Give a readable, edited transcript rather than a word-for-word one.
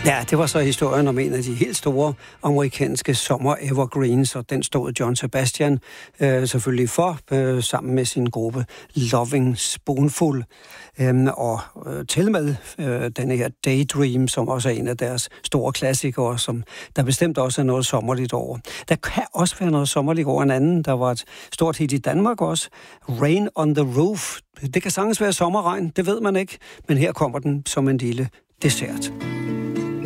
Ja, det var så historien om en af de helt store amerikanske sommer-evergreens, og den stod John Sebastian selvfølgelig for, sammen med sin gruppe Loving Spoonful, og til med den her Daydream, som også er en af deres store klassikere, som der bestemt også er noget sommerligt over. Der kan også være noget sommerligt over en anden, der var et stort hit i Danmark også, Rain on the Roof. Det kan sagtens være sommerregn, det ved man ikke, men her kommer den som en lille dessert.